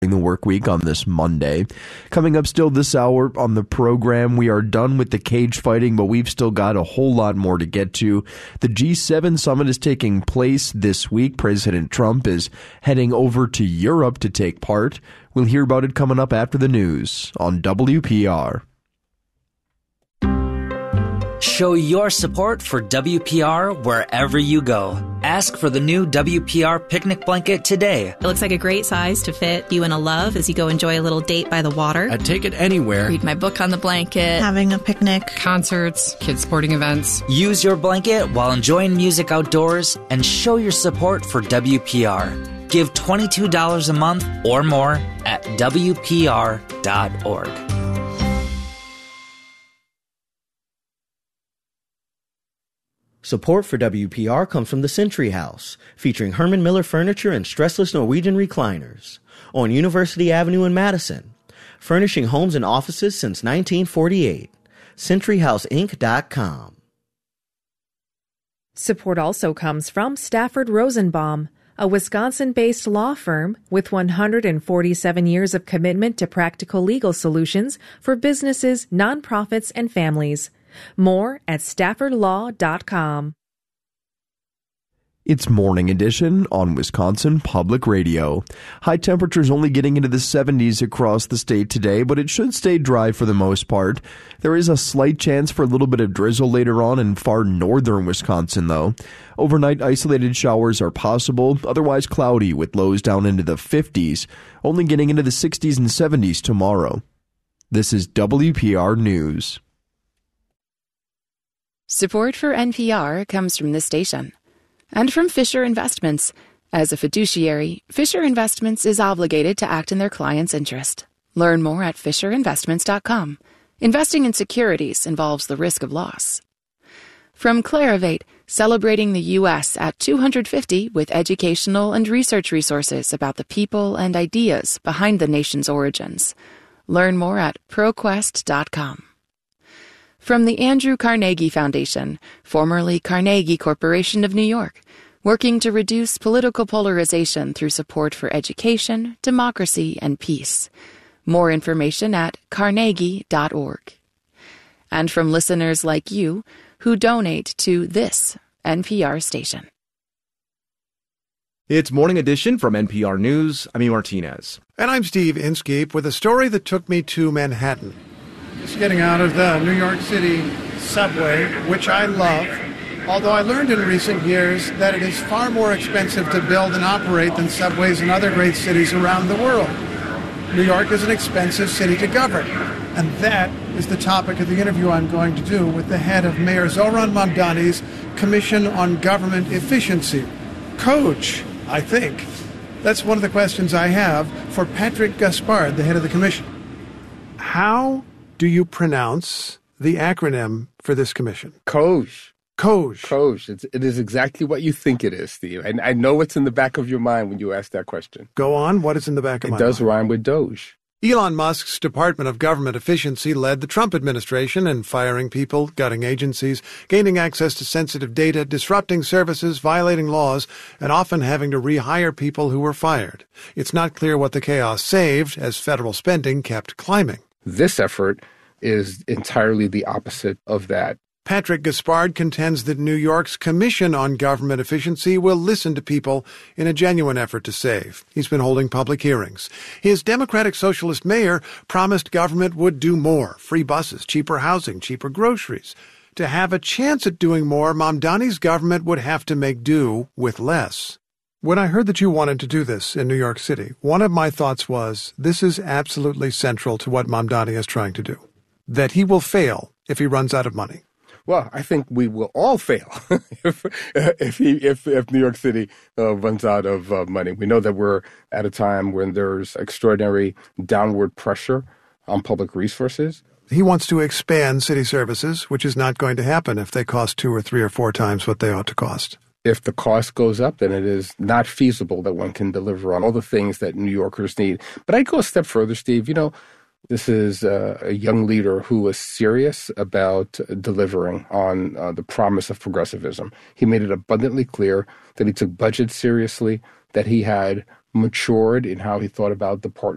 the work week on this Monday. Coming up still this hour on the program, we are done with the cage fighting, but we've still got a whole lot more to get to. The G7 summit is taking place this week. President Trump is heading over to Europe to take part. We'll hear about it coming up after the news on WPR. Show your support for WPR wherever you go. Ask for the new WPR picnic blanket today. It looks like a great size to fit you and a love as you go enjoy a little date by the water. I'd take it anywhere. Read my book on the blanket. Having a picnic. Concerts, kids' sporting events. Use your blanket while enjoying music outdoors and show your support for WPR. Give $22 a month or more at WPR.org. Support for WPR comes from the Century House, featuring Herman Miller furniture and stressless Norwegian recliners, on University Avenue in Madison, furnishing homes and offices since 1948. CenturyHouseInc.com. Support also comes from Stafford Rosenbaum, a Wisconsin-based law firm with 147 years of commitment to practical legal solutions for businesses, nonprofits, and families. More at staffordlaw.com. It's Morning Edition on Wisconsin Public Radio. High temperatures only getting into the 70s across the state today, but it should stay dry for the most part. There is a slight chance for a little bit of drizzle later on in far northern Wisconsin, though. Overnight isolated showers are possible, otherwise cloudy with lows down into the 50s, only getting into the 60s and 70s tomorrow. This is WPR News. Support for NPR comes from this station and from Fisher Investments. As a fiduciary, Fisher Investments is obligated to act in their client's interest. Learn more at FisherInvestments.com. Investing in securities involves the risk of loss. From Clarivate, celebrating the U.S. at 250 with educational and research resources about the people and ideas behind the nation's origins. Learn more at ProQuest.com. From the Andrew Carnegie Foundation, formerly Carnegie Corporation of New York, working to reduce political polarization through support for education, democracy, and peace. More information at carnegie.org. And from listeners like you who donate to this NPR station. It's Morning Edition from NPR News. I'm E. Martinez. And I'm Steve Inskeep with a story that took me to Manhattan. Just getting out of the New York City subway, which I love, although I learned in recent years that it is far more expensive to build and operate than subways in other great cities around the world. New York is an expensive city to govern, and that is the topic of the interview I'm going to do with the head of Mayor Zohran Mamdani's Commission on Government Efficiency. Coach, I think. That's one of the questions I have for Patrick Gaspard, the head of the commission. How do you pronounce the acronym for this commission? COGE. COGE. COGE. It is exactly what you think it is, Steve. And I know what's in the back of your mind when you ask that question. Go on. What is in the back of my mind? It does rhyme with Doge. Elon Musk's Department of Government Efficiency led the Trump administration in firing people, gutting agencies, gaining access to sensitive data, disrupting services, violating laws, and often having to rehire people who were fired. It's not clear what the chaos saved as federal spending kept climbing. This effort is entirely the opposite of that. Patrick Gaspard contends that New York's Commission on Government Efficiency will listen to people in a genuine effort to save. He's been holding public hearings. His Democratic Socialist mayor promised government would do more. Free buses, cheaper housing, cheaper groceries. To have a chance at doing more, Mamdani's government would have to make do with less. When I heard that you wanted to do this in New York City, one of my thoughts was, this is absolutely central to what Mamdani is trying to do. That he will fail if he runs out of money. Well, I think we will all fail if New York City runs out of money. We know that we're at a time when there's extraordinary downward pressure on public resources. He wants to expand city services, which is not going to happen if they cost 2 or 3 or 4 times what they ought to cost. If the cost goes up, then it is not feasible that one can deliver on all the things that New Yorkers need. But I'd go a step further, Steve. You know, this is a young leader who was serious about delivering on the promise of progressivism. He made it abundantly clear that he took budget seriously, that he had matured in how he thought about the partnership